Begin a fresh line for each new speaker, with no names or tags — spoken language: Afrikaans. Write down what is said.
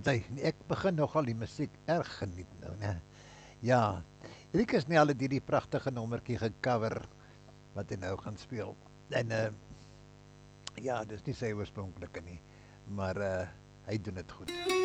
ek begin nogal die musiek erg geniet nou, né? Ja, Rieke Snell het hierdie pragtige nommertjie gecover wat hy nou gaan speel. En ja, dis nie sy oorspronklike nie, maar hy doen dit goed.